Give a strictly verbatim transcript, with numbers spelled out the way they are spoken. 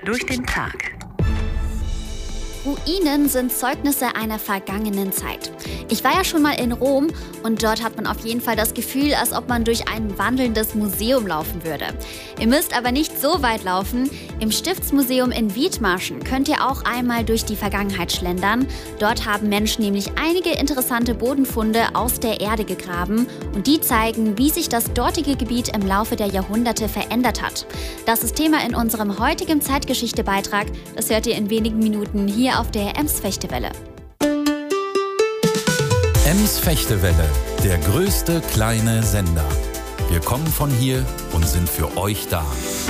durch den Tag. Ruinen sind Zeugnisse einer vergangenen Zeit. Ich war ja schon mal in Rom und dort hat man auf jeden Fall das Gefühl, als ob man durch ein wandelndes Museum laufen würde. Ihr müsst aber nicht so weit laufen. Im Stiftsmuseum in Wiedmarschen könnt ihr auch einmal durch die Vergangenheit schlendern. Dort haben Menschen nämlich einige interessante Bodenfunde aus der Erde gegraben und die zeigen, wie sich das dortige Gebiet im Laufe der Jahrhunderte verändert hat. Das ist Thema in unserem heutigen Zeitgeschichte-Beitrag. Das hört ihr in wenigen Minuten hier auf der Ems Fechtewelle. Ems Fechtewelle, der größte kleine Sender. Wir kommen von hier und sind für euch da.